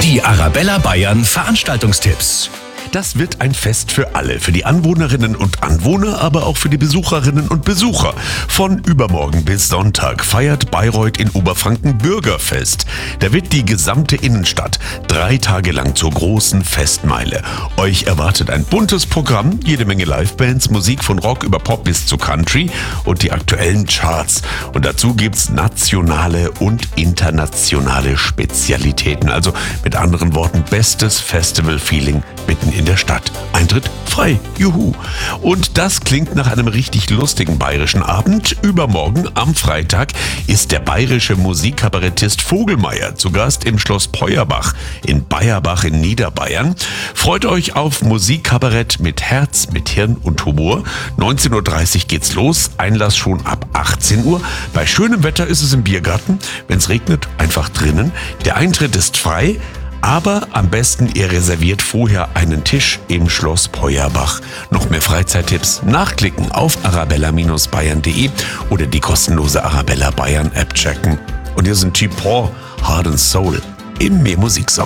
Die Arabella Bayern Veranstaltungstipps. Das wird ein Fest für alle, für die Anwohnerinnen und Anwohner, aber auch für die Besucherinnen und Besucher. Von übermorgen bis Sonntag feiert Bayreuth in Oberfranken Bürgerfest. Da wird die gesamte Innenstadt 3 Tage lang zur großen Festmeile. Euch erwartet ein buntes Programm, jede Menge Livebands, Musik von Rock über Pop bis zu Country und die aktuellen Charts. Und dazu gibt's nationale und internationale Spezialitäten. Also mit anderen Worten, bestes Festival-Feeling mitten in der Stadt. Eintritt frei. Juhu. Und das klingt nach einem richtig lustigen bayerischen Abend. Übermorgen am Freitag ist der bayerische Musikkabarettist Vogelmeier zu Gast im Schloss Peuerbach in Bayerbach in Niederbayern. Freut euch auf Musikkabarett mit Herz, mit Hirn und Humor. 19.30 Uhr geht's los. Einlass schon ab 18 Uhr. Bei schönem Wetter ist es im Biergarten. Wenn es regnet, einfach drinnen. Der Eintritt ist frei. Aber am besten ihr reserviert vorher einen Tisch im Schloss Peuerbach. Noch mehr Freizeittipps nachklicken auf arabella-bayern.de oder die kostenlose Arabella Bayern App checken. Und hier sind T-Paw, Heart and Soul im Mehr Musik